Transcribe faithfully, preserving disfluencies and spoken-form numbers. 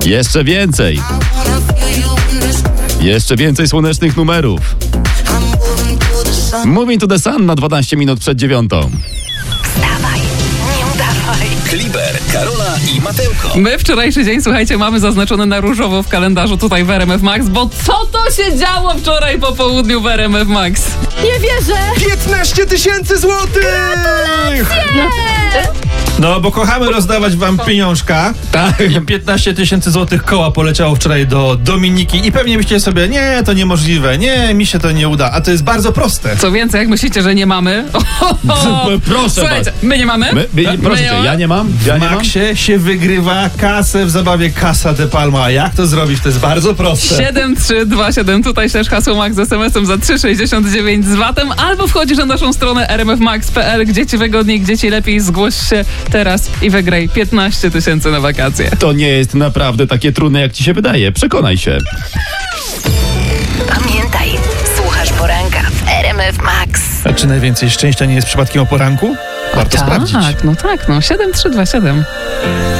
Jeszcze więcej. Jeszcze więcej słonecznych numerów. Moving to the Sun na dwanaście minut przed dziewiątą. Wstawaj, nie udawaj. Kliber, Karola i Matełko. My wczorajszy dzień, słuchajcie, mamy zaznaczony na różowo w kalendarzu tutaj w R M F Max, bo co to się działo wczoraj po południu w R M F Max? Nie wierzę! piętnaście tysięcy złotych! No, bo kochamy rozdawać wam pieniążka. Tak. I piętnaście tysięcy złotych koła poleciało wczoraj do Dominiki i pewnie myślicie sobie, nie, to niemożliwe, nie, mi się to nie uda, a to jest bardzo proste. Co więcej, jak myślicie, że nie mamy? O, Proszę słuchajcie, bardzo. my nie mamy? My, my, My proszę nie cię, mamy? ja nie mam. Ja W nie mam. Maxie się wygrywa kasę w zabawie Casa de Palma. A jak to zrobić? To jest bardzo proste. siedem trzy dwa siedem, tutaj też hasło Max z es em esem za trzy sześćdziesiąt dziewięć z vatem, albo wchodzisz na naszą stronę r m f max kropka p l, gdzie ci wygodniej, gdzie ci lepiej, zgłoś się teraz i wygraj piętnaście tysięcy na wakacje. To nie jest naprawdę takie trudne, jak ci się wydaje. Przekonaj się. Pamiętaj, słuchasz poranka w R M F Max. A czy najwięcej szczęścia nie jest przypadkiem o poranku? Warto sprawdzić. Tak, no tak, no siedem trzy dwa siedem.